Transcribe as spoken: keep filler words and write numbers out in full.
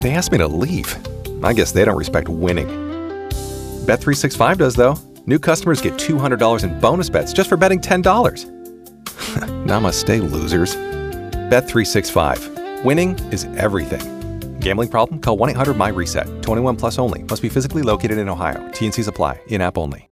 They asked me to leave. I guess they don't respect winning. Bet three sixty-five does, though. New customers get two hundred dollars in bonus bets just for betting ten dollars. Namaste, losers. Bet three sixty-five. Winning is everything. Gambling problem? Call one eight hundred M Y RESET. twenty-one plus only. Must be physically located in Ohio. T N Cs apply. In-app only.